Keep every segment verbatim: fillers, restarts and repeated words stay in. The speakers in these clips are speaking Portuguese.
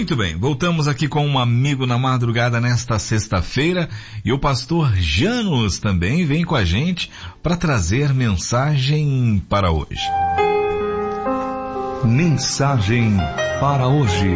Muito bem, voltamos aqui com um amigo na madrugada nesta sexta-feira e o pastor Janos também vem com a gente para trazer mensagem para hoje. Mensagem para hoje.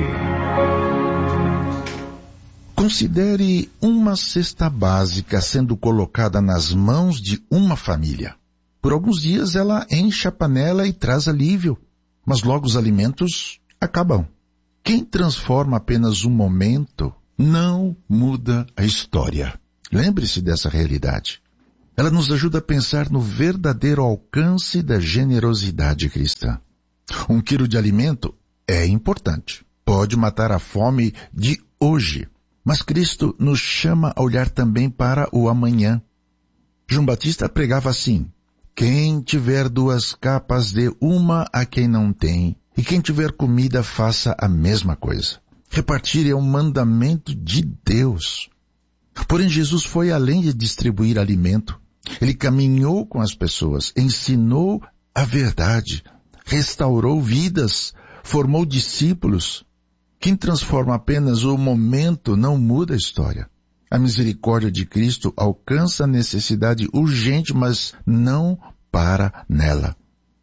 Considere uma cesta básica sendo colocada nas mãos de uma família. Por alguns dias ela enche a panela e traz alívio, mas logo os alimentos acabam. Quem transforma apenas um momento não muda a história. Lembre-se dessa realidade. Ela nos ajuda a pensar no verdadeiro alcance da generosidade cristã. Um quilo de alimento é importante. Pode matar a fome de hoje. Mas Cristo nos chama a olhar também para o amanhã. João Batista pregava assim: quem tiver duas capas, dê uma a quem não tem, e quem tiver comida, faça a mesma coisa. Repartir é um mandamento de Deus. Porém, Jesus foi além de distribuir alimento. Ele caminhou com as pessoas, ensinou a verdade, restaurou vidas, formou discípulos. Quem transforma apenas o momento não muda a história. A misericórdia de Cristo alcança a necessidade urgente, mas não para nela.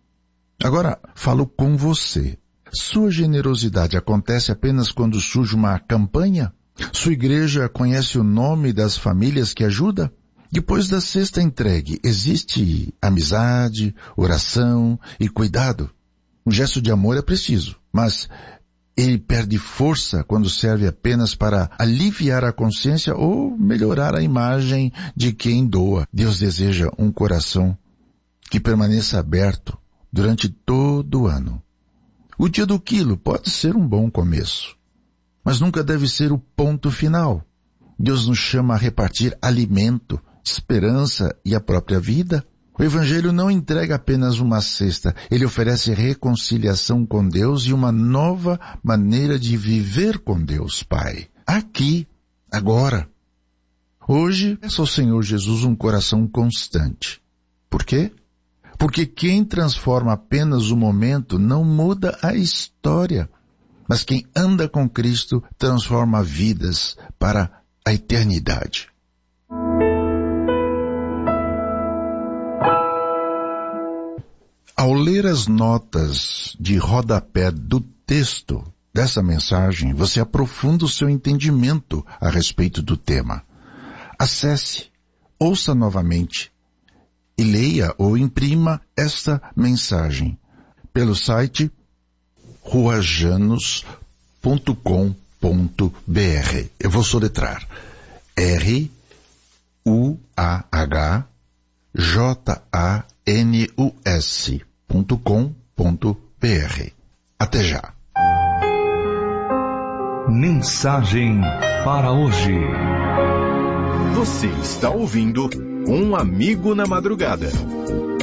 Agora, falo com você. Sua generosidade acontece apenas quando surge uma campanha? Sua igreja conhece o nome das famílias que ajuda? Depois da cesta entregue, existe amizade, oração e cuidado. Um gesto de amor é preciso, mas ele perde força quando serve apenas para aliviar a consciência ou melhorar a imagem de quem doa. Deus deseja um coração que permaneça aberto durante todo o ano. O dia do quilo pode ser um bom começo, mas nunca deve ser o ponto final. Deus nos chama a repartir alimento, esperança e a própria vida. O Evangelho não entrega apenas uma cesta, ele oferece reconciliação com Deus e uma nova maneira de viver com Deus Pai. Aqui, agora. Hoje, peço ao Senhor Jesus um coração constante. Por quê? Porque quem transforma apenas o momento não muda a história, mas quem anda com Cristo transforma vidas para a eternidade. Ao ler as notas de rodapé do texto dessa mensagem, você aprofunda o seu entendimento a respeito do tema. Acesse, ouça novamente e leia ou imprima esta mensagem pelo site ruajanos ponto com ponto b r. Eu vou soletrar R U A H J A N U S ponto com ponto b r. Até já. Mensagem para hoje. Você está ouvindo Um Amigo na Madrugada.